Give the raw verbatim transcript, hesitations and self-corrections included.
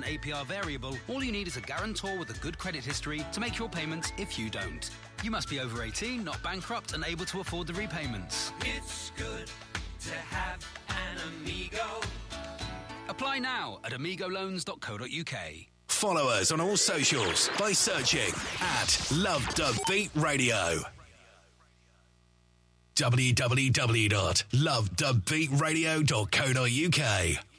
percent A P R variable, all you need is a guarantor with a good credit history to make your payments if you don't. You must be over eighteen, not bankrupt, and able to afford the repayments. It's good to have an Amigo. Apply now at amigo loans dot co dot uk. Follow us on all socials by searching at Love Dub Beat Radio. w w w dot love dub beat radio dot co dot uk